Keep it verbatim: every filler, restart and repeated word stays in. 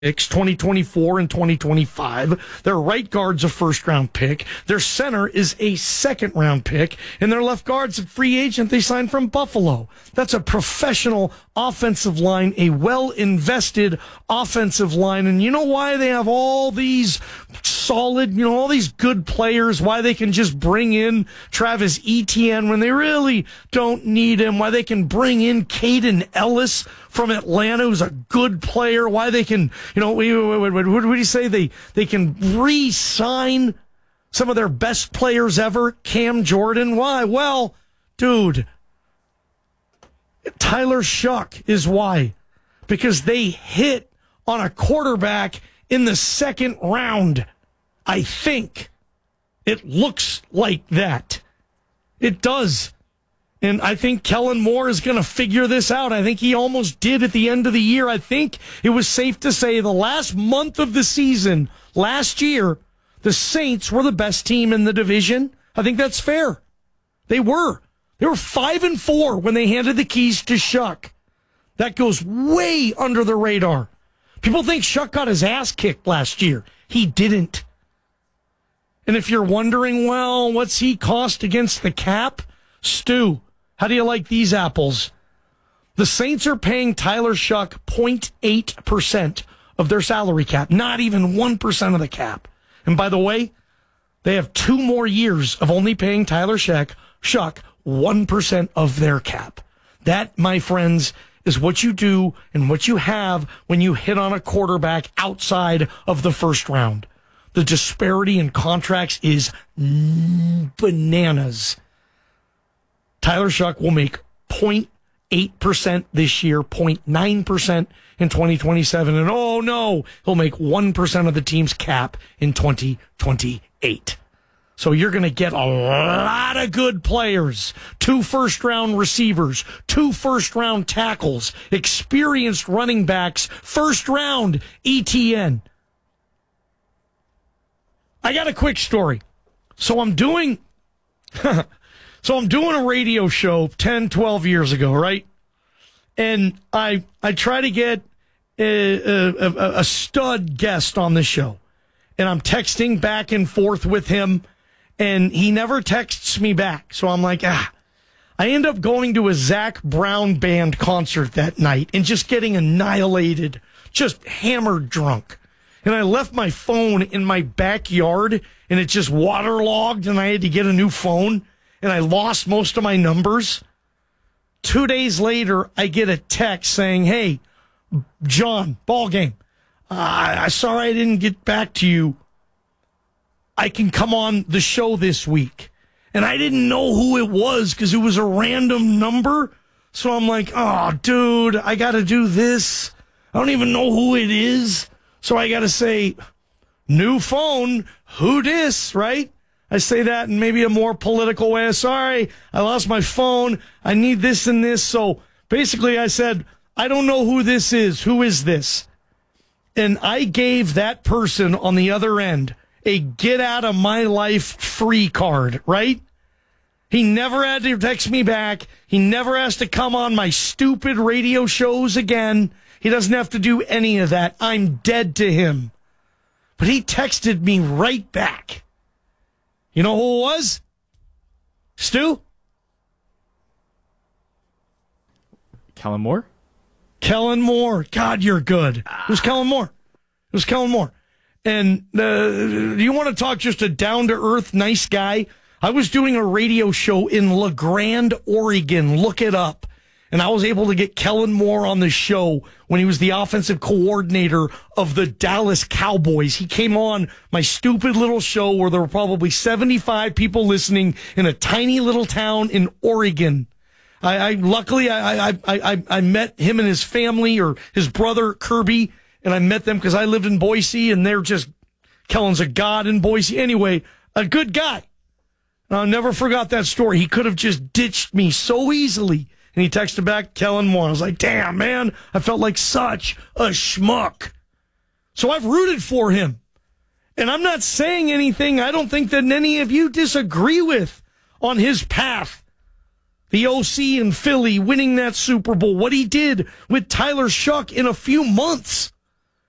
picks, twenty twenty-four and twenty twenty-five. Their right guard's a first-round pick. Their center is a second-round pick. And their left guard's a free agent they signed from Buffalo. That's a professional offensive line, a well-invested offensive line. And you know why they have all these solid, you know, all these good players, why they can just bring in Travis Etienne when they really don't need him, why they can bring in Caden Ellis from Atlanta, who's a good player, why they can, you know, what do you say? They, they can re-sign some of their best players ever, Cam Jordan. Why? Well, dude, Tyler Shough is why. Because they hit on a quarterback in the second round. I think it looks like that. It does. And I think Kellen Moore is going to figure this out. I think he almost did at the end of the year. I think it was safe to say the last month of the season, last year, the Saints were the best team in the division. I think that's fair. They were. They were five and four when they handed the keys to Shough. That goes way under the radar. People think Shough got his ass kicked last year. He didn't. And if you're wondering, well, what's he cost against the cap? Stu, how do you like these apples? The Saints are paying Tyler Shough zero point eight percent of their salary cap, not even one percent of the cap. And by the way, they have two more years of only paying Tyler Shough, Shough one percent of their cap. That, my friends, is what you do and what you have when you hit on a quarterback outside of the first round. The disparity in contracts is bananas. Tyler Shough will make zero point eight percent this year, zero point nine percent in twenty twenty-seven, and oh no, he'll make one percent of the team's cap in twenty twenty-eight. So you're going to get a lot of good players, two first-round receivers, two first-round tackles, experienced running backs, first-round E T N. I got a quick story. So I'm doing... So I'm doing a radio show ten, twelve years ago, right? And I I try to get a, a, a stud guest on the show. And I'm texting back and forth with him, and he never texts me back. So I'm like, ah. I end up going to a Zac Brown band concert that night and just getting annihilated, just hammered drunk. And I left my phone in my backyard, and it just waterlogged, and I had to get a new phone. And I lost most of my numbers. Two days later, I get a text saying, hey, John, ball game. Uh, I'm sorry I didn't get back to you. I can come on the show this week. And I didn't know who it was because it was a random number. So I'm like, oh, dude, I got to do this. I don't even know who it is. So I got to say, new phone, who dis, right? I say that in maybe a more political way. Sorry, I lost my phone. I need this and this. So basically I said, I don't know who this is. Who is this? And I gave that person on the other end a get out of my life free card, right? He never had to text me back. He never has to come on my stupid radio shows again. He doesn't have to do any of that. I'm dead to him. But he texted me right back. You know who it was? Stu? Kellen Moore? Kellen Moore. God, you're good. It was Kellen Moore. It was Kellen Moore. And uh, do you want to talk just a down-to-earth, nice guy? I was doing a radio show in La Grande, Oregon. Look it up. And I was able to get Kellen Moore on the show when he was the offensive coordinator of the Dallas Cowboys. He came on my stupid little show where there were probably seventy-five people listening in a tiny little town in Oregon. I, I luckily I, I I I met him and his family, or his brother Kirby, and I met them because I lived in Boise, and they're just Kellen's a god in Boise. Anyway, a good guy. And I'll never forgot that story. He could have just ditched me so easily. And he texted back, Kellen Moore. I was like, damn, man, I felt like such a schmuck. So I've rooted for him. And I'm not saying anything I don't think that any of you disagree with on his path. The O C in Philly winning that Super Bowl, what he did with Tyler Shough in a few months.